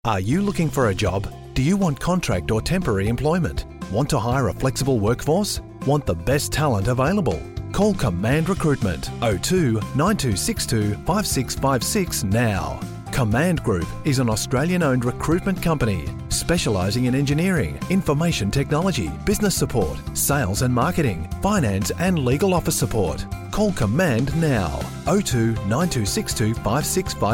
Are you looking for a job? Do you want contract or temporary employment? Want to hire a flexible workforce? Want the best talent available? Call Command Recruitment 02 9262 5656 now. Command Group is an Australian-owned recruitment company specialising in engineering, information technology, business support, sales and marketing, finance and legal office support. Call Command now 02 9262 5656